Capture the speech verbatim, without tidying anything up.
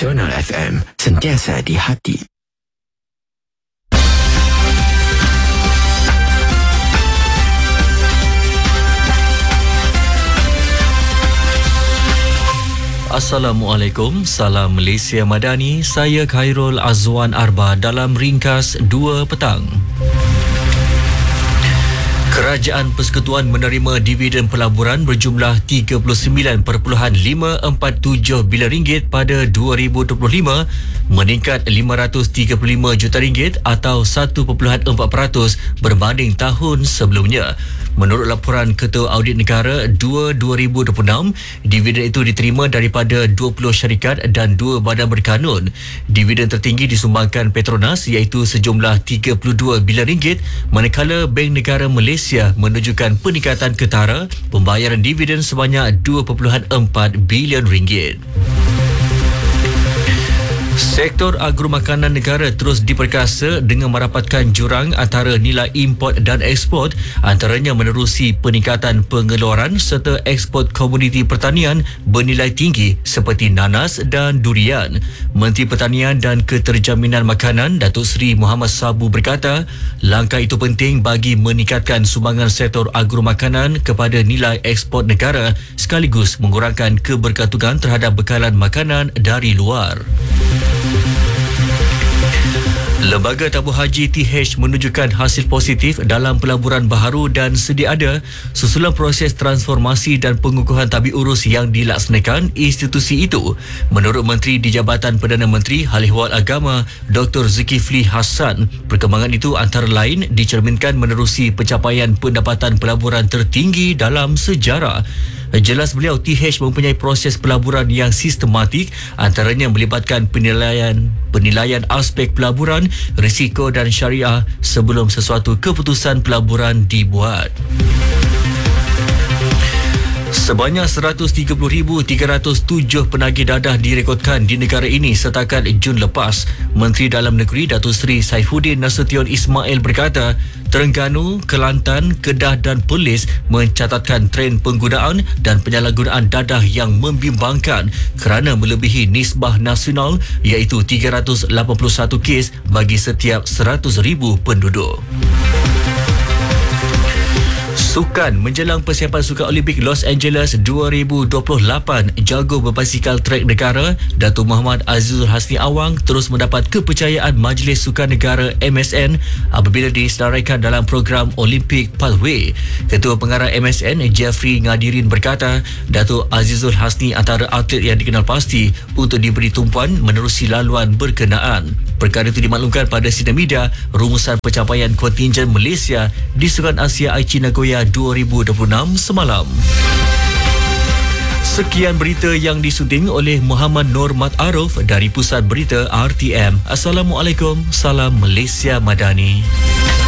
Nasional F M, sentiasa di hati. Assalamualaikum, salam Malaysia Madani. Saya Khairul Azwan Arba dalam ringkas dua petang. Kerajaan Persekutuan menerima dividen pelaburan berjumlah tiga puluh sembilan perpuluhan lima empat tujuh bilion ringgit pada dua ribu dua puluh lima, meningkat lima ratus tiga puluh lima juta ringgit atau satu perpuluhan empat peratus berbanding tahun sebelumnya. Menurut laporan Ketua Audit Negara dua dua ribu dua puluh enam, dividen itu diterima daripada dua puluh syarikat dan dua badan berkanun. Dividen tertinggi disumbangkan Petronas iaitu sejumlah tiga puluh dua bilion ringgit, manakala Bank Negara Malaysia menunjukkan peningkatan ketara pembayaran dividen sebanyak dua perpuluhan empat bilion ringgit. Sektor agromakanan negara terus diperkasa dengan merapatkan jurang antara nilai import dan ekspor, antaranya menerusi peningkatan pengeluaran serta ekspor komoditi pertanian bernilai tinggi seperti nanas dan durian. Menteri Pertanian dan Keterjaminan Makanan Datuk Seri Muhammad Sabu berkata, langkah itu penting bagi meningkatkan sumbangan sektor agromakanan kepada nilai ekspor negara sekaligus mengurangkan kebergantungan terhadap bekalan makanan dari luar. Lembaga Tabung Haji T H menunjukkan hasil positif dalam pelaburan baharu dan sedia ada susulan proses transformasi dan pengukuhan tabik urus yang dilaksanakan institusi itu. Menurut Menteri di Jabatan Perdana Menteri Hal Ehwal Agama Doktor Zulkifli Hassan, perkembangan itu antara lain dicerminkan menerusi pencapaian pendapatan pelaburan tertinggi dalam sejarah. Jelas beliau, T H mempunyai proses pelaburan yang sistematik, antaranya melibatkan penilaian penilaian aspek pelaburan, risiko dan syariah sebelum sesuatu keputusan pelaburan dibuat. Sebanyak seratus tiga puluh ribu tiga ratus tujuh penagih dadah direkodkan di negara ini setakat Jun lepas. Menteri Dalam Negeri Datuk Seri Saifuddin Nasution Ismail berkata, Terengganu, Kelantan, Kedah dan Perlis mencatatkan tren penggunaan dan penyalahgunaan dadah yang membimbangkan kerana melebihi nisbah nasional iaitu tiga ratus lapan puluh satu kes bagi setiap seratus ribu penduduk. Sukan menjelang persiapan Sukan Olimpik Los Angeles dua ribu dua puluh lapan, jago berbasikal trek negara Datuk Muhammad Azizul Hasni Awang terus mendapat kepercayaan Majlis Sukan Negara M S N apabila disenaraikan dalam program Olympic Pathway. Ketua Pengarah M S N Jeffrey Ngadirin berkata, Datuk Azizul Hasni antara atlet yang dikenal pasti untuk diberi tumpuan menerusi laluan berkenaan. Perkara itu dimaklumkan pada sidang media rumusan pencapaian kontingen Malaysia di Sukan Asia Aichi Nagoya dua ribu dua puluh enam semalam. Sekian berita yang disunting oleh Muhammad Nur Mat Aruf dari Pusat Berita R T M. Assalamualaikum, salam Malaysia Madani.